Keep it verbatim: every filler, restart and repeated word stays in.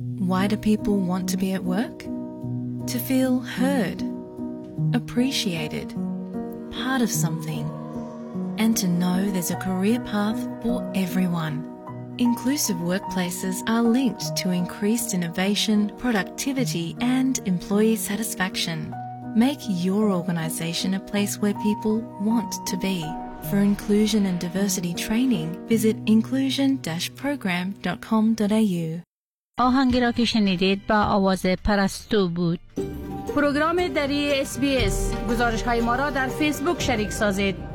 Why do people want to be at work? To feel heard, appreciated, part of something, and to know there's a career path for everyone. Inclusive workplaces are linked to increased innovation, productivity, and employee satisfaction. Make your organisation a place where people want to be. For inclusion and diversity training, visit inclusion dash program dot com dot a u. آهنگی را که شنیدید با آواز پرستو بود. پروگرام دری اس بی اس. گزارش های ما را در فیسبوک شریک سازید.